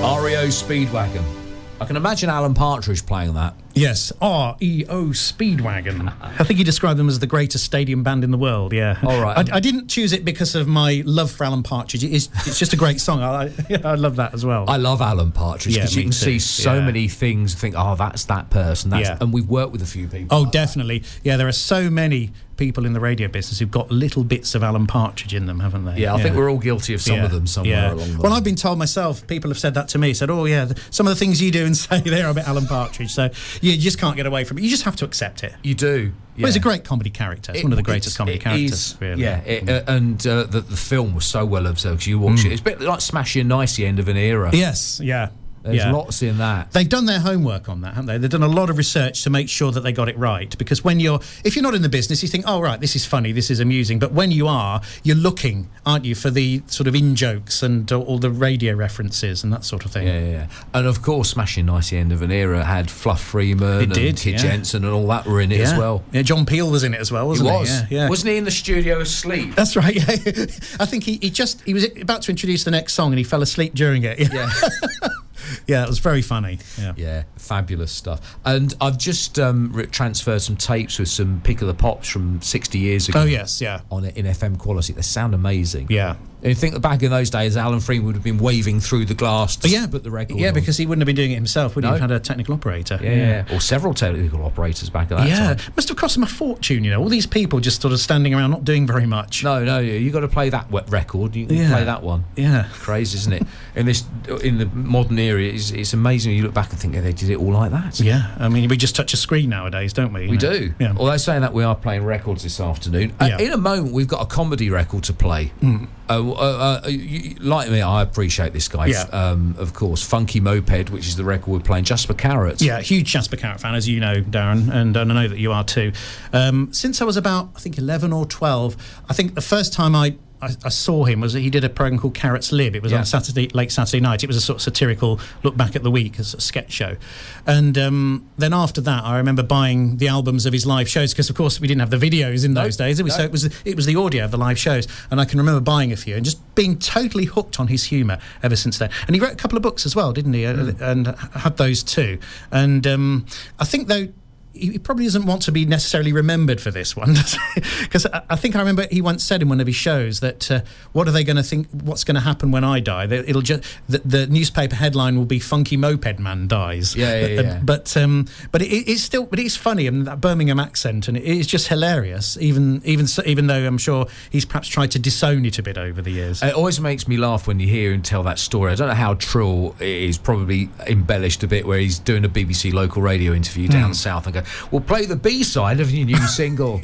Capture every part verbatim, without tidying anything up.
R E O Speedwagon. I can imagine Alan Partridge playing that. Yes, R E O Speedwagon. I think he described them as the greatest stadium band in the world, yeah. All right. I, I didn't choose it because of my love for Alan Partridge. It's, it's just a great song. I, I love that as well. I love Alan Partridge because Yeah, you me can see too. so Yeah. many things and think, oh, that's that person. That's, Yeah. And we've worked with a few people. Oh, like definitely. Yeah, there are so many people in the radio business who've got little bits of Alan Partridge in them, haven't they? that. Yeah, I think we're all guilty of some Yeah. of them somewhere Yeah. along the Well, way. I've been told myself, people have said that to me, said, oh, yeah, th- some of the things you do and say there are a bit Alan Partridge, so you just can't get away from it. You just have to accept it. You do. Yeah. Well, he's a great comedy character. It's It- one of the greatest it's- comedy it characters, is, really. Yeah, it, uh, and uh, the, the film was so well observed because you watch Mm. it. It's a bit like Smashing Nicey, end of an era. Yes, yeah. There's yeah. lots in that. They've done their homework on that, haven't they? They've done a lot of research to make sure that they got it right. Because when you're, if you're not in the business, you think, oh, right, this is funny, this is amusing. But when you are, you're looking, aren't you, for the sort of in-jokes and uh, all the radio references and that sort of thing. Yeah, yeah, yeah. And of course, Smashing Nicey, end of an era had Fluff Freeman It and did, Kid yeah. Jensen and all that were in it yeah. as well. Yeah, John Peel was in it as well, wasn't he? was. Yeah, yeah. Wasn't he in the studio asleep? That's right, yeah. I think he, he just, he was about to introduce the next song and he fell asleep during it. Yeah. Yeah, it was very funny. Yeah. Yeah, fabulous stuff. And I've just um, re- transferred some tapes with some Pick of the Pops from sixty years ago. Oh, yes, yeah. On it in F M quality. They sound amazing. Yeah. And you think that back in those days, Alan Freeman would have been waving through the glass to yeah, put the record Yeah, on. because he wouldn't have been doing it himself, would he? No. He had a technical operator. Yeah, yeah. Or several technical operators back at that Yeah, time. must have cost him a fortune, you know, all these people just sort of standing around not doing very much. No, no, you got to play that wet record. You can Yeah. play that one. Yeah. Crazy, isn't it? In this, in the modern era, it's, it's amazing. You look back and think, oh, they did it all like that. Yeah, I mean, we just touch a screen nowadays, don't we? you We know? do. Yeah. Although saying that, we are playing records this afternoon. Uh, Yeah. in a moment, we've got a comedy record to play. Mm. Uh, uh, uh, you, like me, I appreciate this guy. Yeah. Um, of course, Funky Moped, which is the record we're playing. Jasper Carrot. Yeah, huge Jasper Carrot fan, as you know, Darren, and, and I know that you are too. Um, since I was about, I think, eleven or twelve, I think the first time I, I, I saw him was that he did a program called Carrot's Lib. It was Yeah. on Saturday, late Saturday night. It was a sort of satirical look back at the week, as a sketch show. And um, then after that, I remember buying the albums of his live shows because, of course, we didn't have the videos in those days, did we? no. So it was it was the audio of the live shows, and I can remember buying a few and just being totally hooked on his humour ever since then. And he wrote a couple of books as well, didn't he? Mm. Uh, and had those too. And um, I think though. He probably doesn't want to be necessarily remembered for this one, because I, I think I remember he once said in one of his shows that uh, what are they going to think? What's going to happen when I die? They, it'll just the, the newspaper headline will be "Funky Moped Man Dies." Yeah, yeah, Uh, yeah. But um, but it, it's still but it's funny. I mean, that Birmingham accent, and it is just hilarious. Even even so, even though I'm sure he's perhaps tried to disown it a bit over the years. It always makes me laugh when you hear him tell that story. I don't know how true it is, probably embellished a bit, where he's doing a B B C local radio interview down Mm. south and go, well, play the B-side of your new single.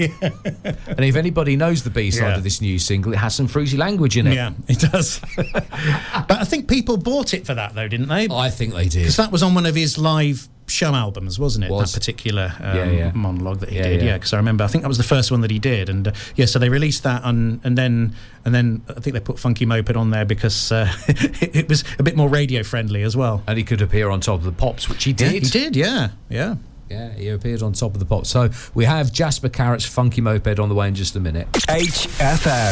And if anybody knows the B-side Yeah. of this new single, it has some fruity language in it. Yeah, it does. But I think people bought it for that, though, didn't they? I think they did. Because that was on one of his live show albums, wasn't it? Was. That particular um, Yeah, yeah. monologue that he Yeah, did. yeah. Yeah, because I remember. I think that was the first one that he did, and uh, yeah. So they released that, on, and then and then I think they put Funky Moped on there because uh, it, it was a bit more radio friendly as well. And he could appear on top of the Pops, which he did. Yeah, he did. Yeah, yeah. Yeah, he appeared on top of the Pops. So we have Jasper Carrot's Funky Moped on the way in just a minute. H F M.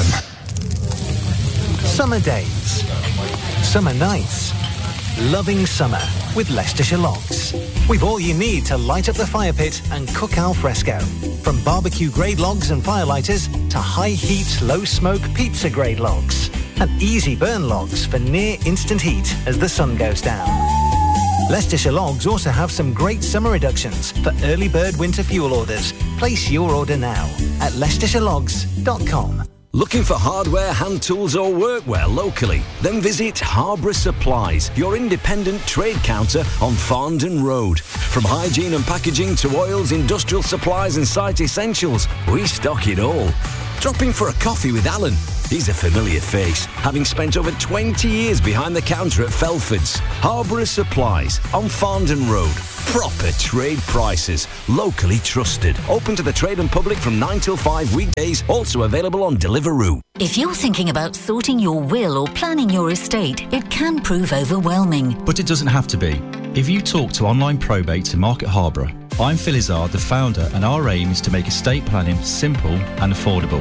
Summer days. Summer nights. Loving summer with Leicestershire Logs. We've all you need to light up the fire pit and cook al fresco. From barbecue grade logs and firelighters to high heat, low smoke pizza grade logs. And easy burn logs for near instant heat as the sun goes down. Leicestershire Logs also have some great summer reductions for early bird winter fuel orders. Place your order now at leicestershire logs dot com. Looking for hardware, hand tools or workwear locally? Then visit Harborough Supplies, your independent trade counter on Farndon Road. From hygiene and packaging to oils, industrial supplies and site essentials, we stock it all. Drop in for a coffee with Alan. He's a familiar face, having spent over twenty years behind the counter at Felford's. Harborough Supplies on Farndon Road. Proper trade prices, locally trusted. Open to the trade and public from nine till five weekdays, also available on Deliveroo. If you're thinking about sorting your will or planning your estate, it can prove overwhelming. But it doesn't have to be. If you talk to Online Probate in Market Harborough, I'm Phil Izzard, the founder, and our aim is to make estate planning simple and affordable.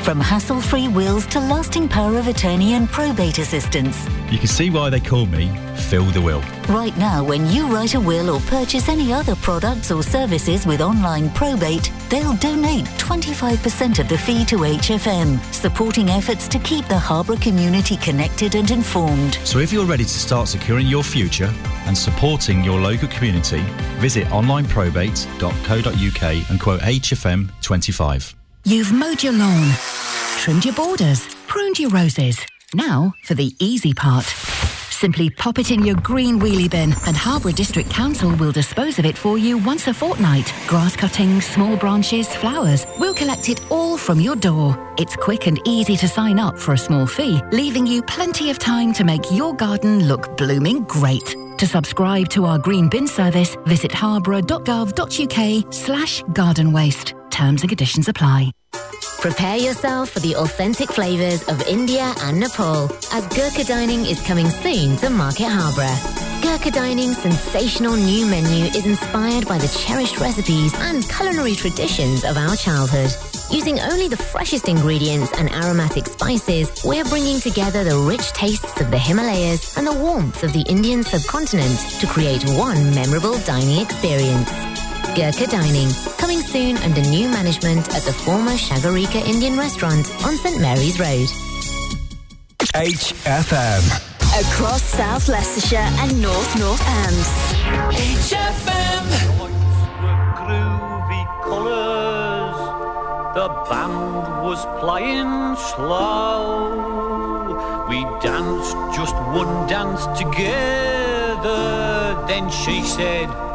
From hassle-free wills to lasting power of attorney and probate assistance. You can see why they call me Phil the Will. Right now, when you write a will or purchase any other products or services with online probate, they'll donate twenty-five percent of the fee to H F M, supporting efforts to keep the Harborough community connected and informed. So if you're ready to start securing your future and supporting your local community, visit online probate dot co dot uk and quote H F M twenty-five. You've mowed your lawn, trimmed your borders, pruned your roses. Now for the easy part. Simply pop it in your green wheelie bin and Harborough District Council will dispose of it for you once a fortnight. Grass cuttings, small branches, flowers. We'll collect it all from your door. It's quick and easy to sign up for a small fee, leaving you plenty of time to make your garden look blooming great. To subscribe to our green bin service, visit harborough dot gov dot uk slash garden waste. Terms and conditions apply. Prepare yourself for the authentic flavours of India and Nepal, as Gurkha Dining is coming soon to Market Harborough. Gurkha Dining's sensational new menu is inspired by the cherished recipes and culinary traditions of our childhood. Using only the freshest ingredients and aromatic spices, we're bringing together the rich tastes of the Himalayas and the warmth of the Indian subcontinent to create one memorable dining experience. Gurkha Dining, coming soon under new management at the former Shagarika Indian restaurant on St Mary's Road. H F M. Across South Leicestershire and North Northants. H F M. Groovy colours. The band was playing slow. We danced just one dance together. Then she said,